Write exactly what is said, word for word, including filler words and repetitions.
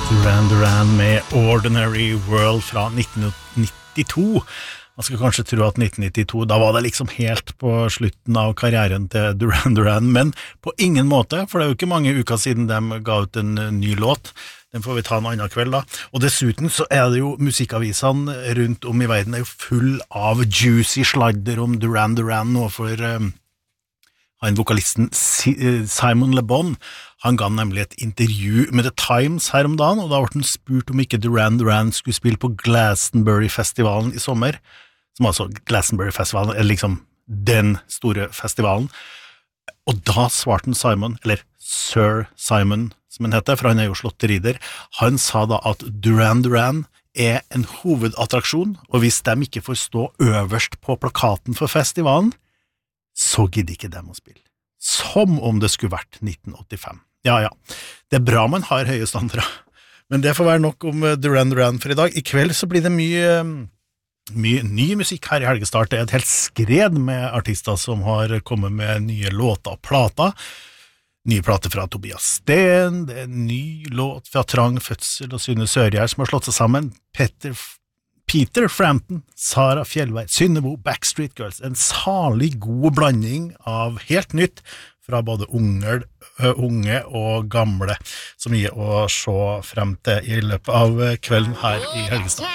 Duran Duran med Ordinary World fra nitten nittito. Man skal kanskje tro at nitten nittito, da var det liksom helt på slutten av karrieren til Duran Duran, men på ingen måte, for det er jo ikke mange uker siden de ga ut en ny låt. Den får vi ta en annen kveld da. Og dessuten så er det jo musikavisene rundt om i verden er jo full av juicy sladder om Duran Duran nå, for um, han vokalisten Simon Le Bon, han ga nemlig et intervju med The Times her om dagen, og da ble han spurt om ikke Duran Duran skulle spille på Glastonbury-festivalen i sommer, som altså Glastonbury-festivalen er liksom den store festivalen. Og da svarte han Simon, eller Sir Simon, som han heter, for han er jo slåtterider, han sa da at Duran Duran er en hovedattraksjon, og hvis de ikke får stå øverst på plakaten for festivalen, så gidder ikke dem å spille. Som om det skulle vært nitten åttifem. Ja, ja. Det er bra man har høye standarder. Men det får være nok om Duran Duran for i dag. I kveld så blir det mye, mye ny musikk her i Helgestart. Det er et helt skred med artister som har kommet med nye låter og plater. Nye plater fra Tobias Sten, det er en ny låt fra Trang Fødsel og Synne Sørgjær som har slått seg sammen. Petter Peter Frampton, Sara Fjellvei, Synnebo, Backstreet Girls, en salig god blanding av helt nytt fra både unge, unge og gamle, som gir å se frem til i løpet av kvelden her i Helgestad.